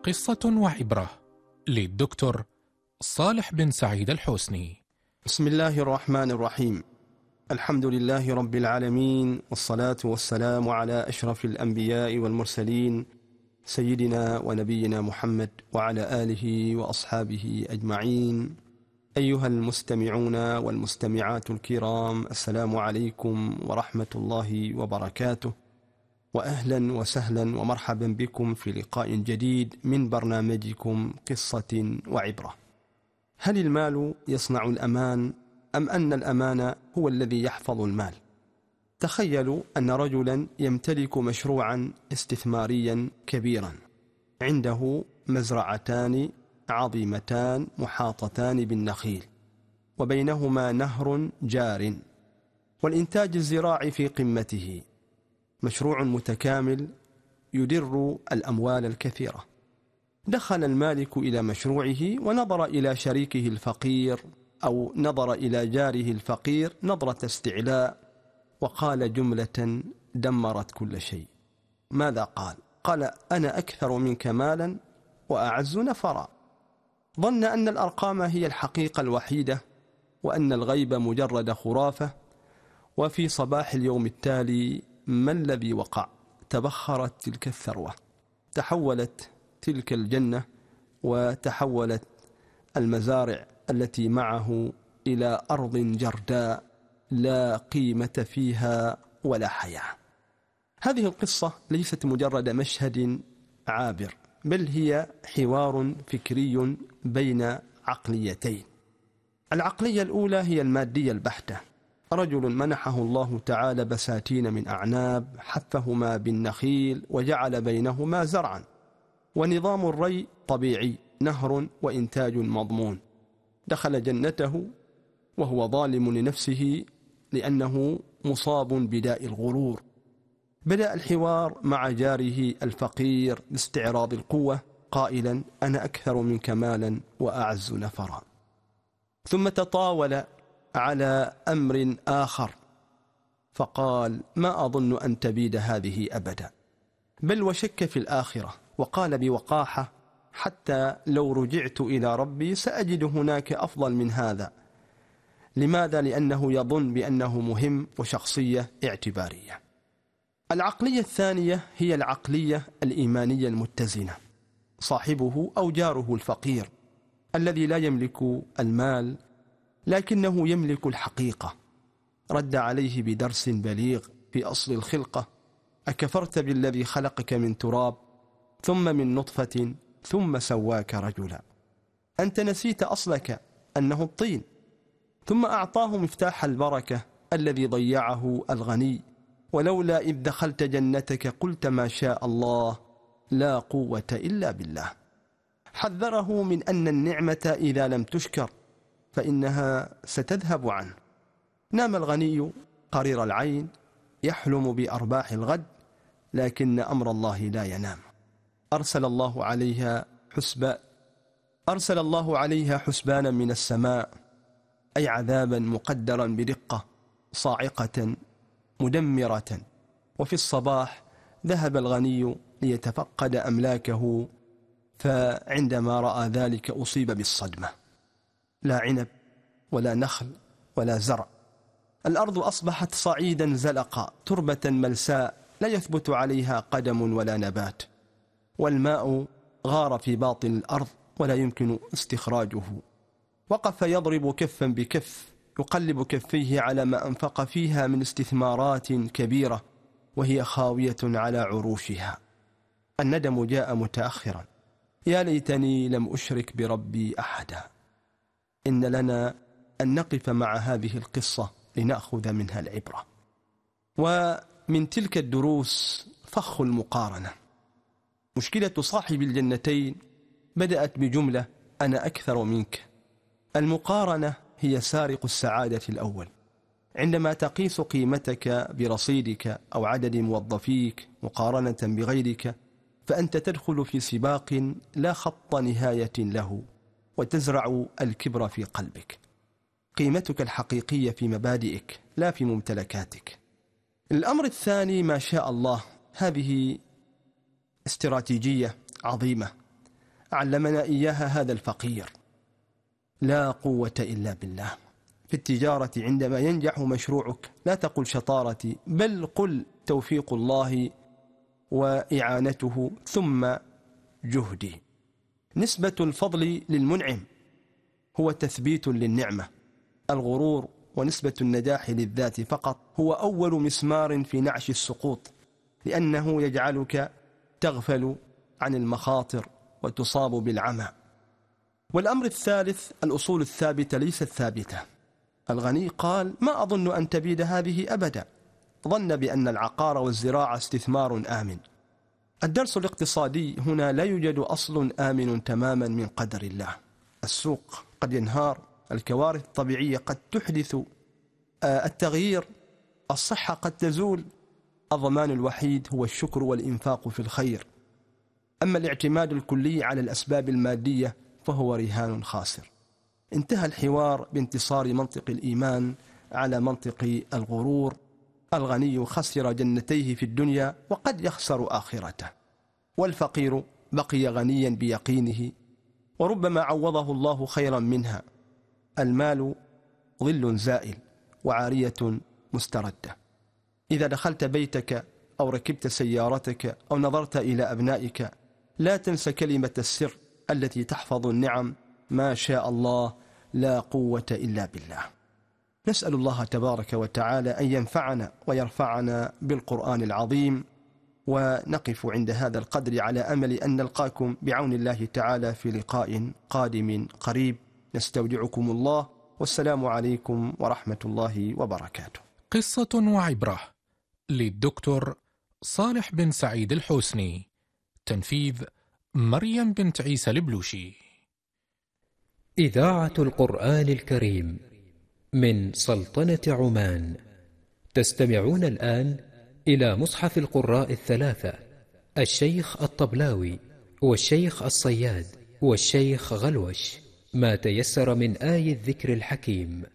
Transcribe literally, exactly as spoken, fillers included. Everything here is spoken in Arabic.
قصة وعبرة للدكتور صالح بن سعيد الحسني. بسم الله الرحمن الرحيم. الحمد لله رب العالمين، والصلاة والسلام على أشرف الأنبياء والمرسلين سيدنا ونبينا محمد وعلى آله وأصحابه أجمعين. أيها المستمعون والمستمعات الكرام، السلام عليكم ورحمة الله وبركاته، وأهلا وسهلا ومرحبا بكم في لقاء جديد من برنامجكم قصة وعبرة. هل المال يصنع الأمان أم أن الأمان هو الذي يحفظ المال؟ تخيلوا أن رجلا يمتلك مشروعا استثماريا كبيرا، عنده مزرعتان عظيمتان محاطتان بالنخيل، وبينهما نهر جار، والإنتاج الزراعي في قمته، مشروع متكامل يدر الأموال الكثيرة. دخل المالك إلى مشروعه ونظر إلى شريكه الفقير أو نظر إلى جاره الفقير نظرة استعلاء، وقال جملة دمرت كل شيء. ماذا قال؟ قال: أنا أكثر منك مالا وأعز نفرا. ظن أن الأرقام هي الحقيقة الوحيدة، وأن الغيب مجرد خرافة. وفي صباح اليوم التالي ما الذي وقع؟ تبخرت تلك الثروة، تحولت تلك الجنة وتحولت المزارع التي معه إلى أرض جرداء لا قيمة فيها ولا حياة. هذه القصة ليست مجرد مشهد عابر، بل هي حوار فكري بين عقليتين. العقلية الأولى هي المادية البحتة. رجل منحه الله تعالى بساتين من أعناب، حفهما بالنخيل وجعل بينهما زرعا، ونظام الري طبيعي، نهر وإنتاج مضمون. دخل جنته وهو ظالم لنفسه لأنه مصاب بداء الغرور. بدأ الحوار مع جاره الفقير باستعراض القوة قائلا: أنا أكثر منك مالا وأعز نفرا. ثم تطاول على أمر آخر فقال: ما أظن أن تبيد هذه أبدا، بل وشك في الآخرة، وقال بوقاحة: حتى لو رجعت إلى ربي سأجد هناك أفضل من هذا. لماذا؟ لأنه يظن بأنه مهم وشخصية اعتبارية. العقلية الثانية هي العقلية الإيمانية المتزنة. صاحبه أو جاره الفقير الذي لا يملك المال لكنه يملك الحقيقة، رد عليه بدرس بليغ في أصل الخلقة: أكفرت بالذي خلقك من تراب ثم من نطفة ثم سواك رجلا؟ أنت نسيت أصلك أنه الطين. ثم أعطاه مفتاح البركة الذي ضيعه الغني: ولولا إذ دخلت جنتك قلت ما شاء الله لا قوة إلا بالله. حذره من أن النعمة إذا لم تشكر فإنها ستذهب عنه. نام الغني قرير العين يحلم بأرباح الغد، لكن أمر الله لا ينام. أرسل الله عليها حسبا أرسل الله عليها حسبانا من السماء، أي عذابا مقدرا بدقة صاعقة مدمرة. وفي الصباح ذهب الغني ليتفقد أملاكه، فعندما رأى ذلك أصيب بالصدمة. لا عنب ولا نخل ولا زرع، الأرض أصبحت صعيدا زلقا، تربة ملساء لا يثبت عليها قدم ولا نبات، والماء غار في باطن الأرض ولا يمكن استخراجه. وقف يضرب كفا بكف، يقلب كفيه على ما أنفق فيها من استثمارات كبيرة وهي خاوية على عروشها. الندم جاء متأخرا: يا ليتني لم أشرك بربي أحدا. إن لنا أن نقف مع هذه القصة لنأخذ منها العبرة. ومن تلك الدروس فخ المقارنة. مشكلة صاحب الجنتين بدأت بجملة: أنا أكثر منك. المقارنة هي سارق السعادة الأول. عندما تقيس قيمتك برصيدك أو عدد موظفيك مقارنة بغيرك، فأنت تدخل في سباق لا خط نهاية له، وتزرع الكبر في قلبك. قيمتك الحقيقية في مبادئك لا في ممتلكاتك. الأمر الثاني ما شاء الله. هذه استراتيجية عظيمة. علمنا إياها هذا الفقير. لا قوة إلا بالله. في التجارة عندما ينجح مشروعك لا تقل شطارتي، بل قل توفيق الله وإعانته ثم جهدي. نسبة الفضل للمنعم هو تثبيت للنعمة. الغرور ونسبة النجاح للذات فقط هو أول مسمار في نعش السقوط، لأنه يجعلك تغفل عن المخاطر وتصاب بالعمى. والأمر الثالث، الأصول الثابتة ليست ثابتة. الغني قال: ما أظن أن تبيد هذه أبدا. ظن بأن العقار والزراعة استثمار آمن. الدرس الاقتصادي هنا: لا يوجد أصل آمن تماما من قدر الله. السوق قد ينهار، الكوارث الطبيعية قد تحدث التغيير، الصحة قد تزول. الضمان الوحيد هو الشكر والإنفاق في الخير. أما الاعتماد الكلي على الأسباب المادية فهو رهان خاسر. انتهى الحوار بانتصار منطق الإيمان على منطق الغرور. الغني خسر جنتيه في الدنيا وقد يخسر آخرته، والفقير بقي غنيا بيقينه وربما عوضه الله خيرا منها. المال ظل زائل وعارية مستردة. إذا دخلت بيتك أو ركبت سيارتك أو نظرت إلى أبنائك لا تنس كلمة السر التي تحفظ النعم: ما شاء الله لا قوة إلا بالله. نسأل الله تبارك وتعالى أن ينفعنا ويرفعنا بالقرآن العظيم، ونقف عند هذا القدر على أمل أن نلقاكم بعون الله تعالى في لقاء قادم قريب. نستودعكم الله، والسلام عليكم ورحمة الله وبركاته. قصة وعبرة للدكتور صالح بن سعيد الحوسني. تنفيذ مريم بنت عيسى البلوشي. إذاعة القرآن الكريم من سلطنة عمان. تستمعون الآن إلى مصحف القراء الثلاثة: الشيخ الطبلاوي والشيخ الصياد والشيخ غلوش، ما تيسر من آي الذكر الحكيم.